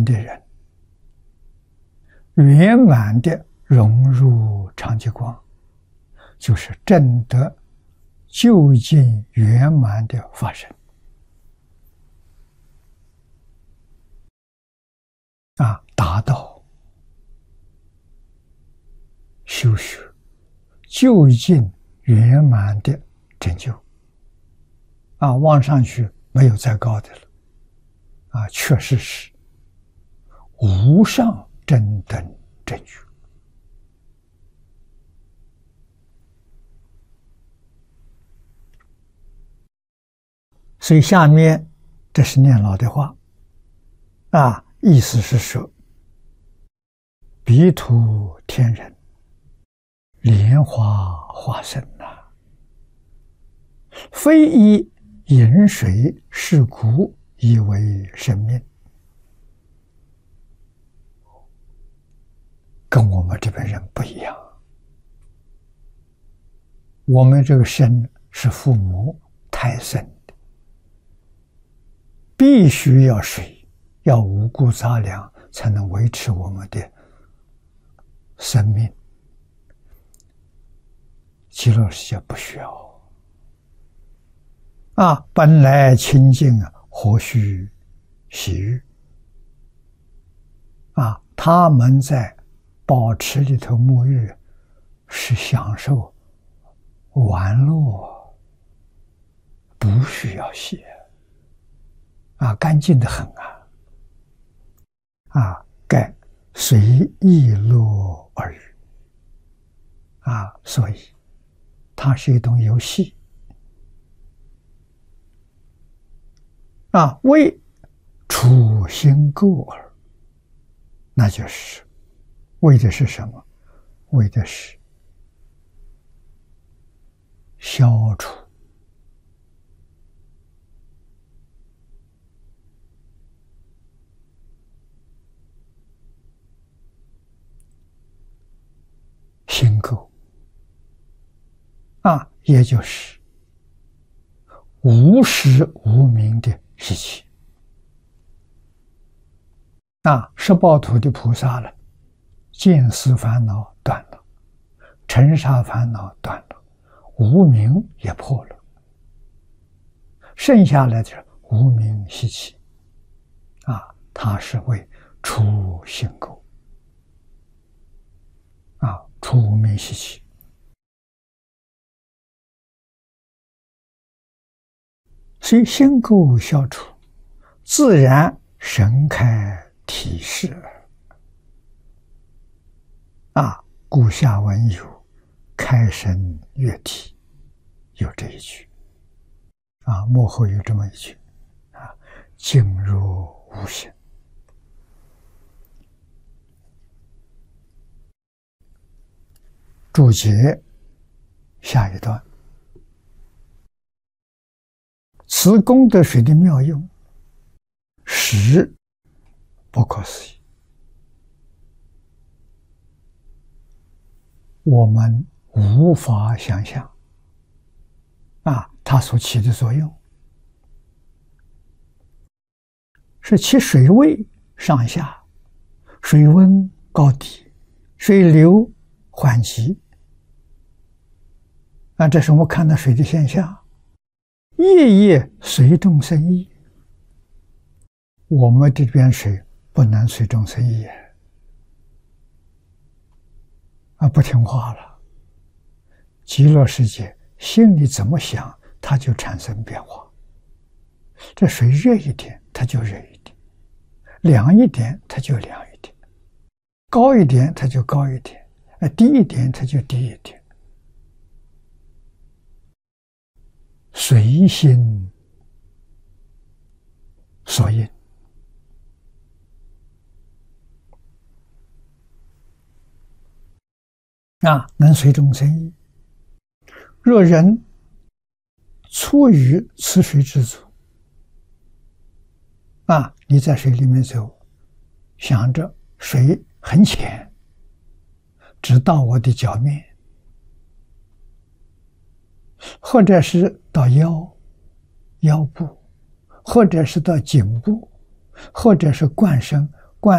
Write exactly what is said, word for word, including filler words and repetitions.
心的人，圆满的融入常寂光，就是证得究竟圆满的法身啊，达到修学究竟圆满的成就啊，往上去没有再高的了啊，确实是无上正等正觉。所以下面这是念老的话啊，意思是说，彼土天人莲花化身呐、啊，非以饮水是苦以为生命，跟我们这边人不一样。我们这个生是父母胎生的，必须要水，要五谷杂粮才能维持我们的生命。极乐世界不需要啊，本来清净啊，何须洗浴啊？他们在宝池里头沐浴，是享受玩乐，不需要洗啊，干净的很啊！啊，该随意乐而娱啊，所以它是一种游戏啊，为处心垢耳，那就是为的是什么？为的是消除心垢啊，也就是无始无明的习气啊。十报土的菩萨了，见思烦恼断了，尘沙烦恼断了，无明也破了，剩下来的是无明习气啊，它是为除心垢啊，除无明习气。所以心垢消除，自然神开体释啊。故下文有开神悦体，有这一句啊，幕后有这么一句啊，静若无形。注解下一段，此功德水的妙用，实不可思议，我们无法想象啊，它所起的作用是其水位上下、水温高低、水流缓急啊，这是我们看到水的现象。夜夜随众生意，我们这边水不能随众生意啊，不听话了。极乐世界心里怎么想，它就产生变化。这水热一点，它就热一点；凉一点，它就凉一点；高一点，它就高一点；低一点，它就低一点。随心所应啊，能随众生意。若人出于此水之足啊，你在水里面走，想着水很浅，只到我的脚面，或者是到腰腰部，或者是到颈部，或者是灌身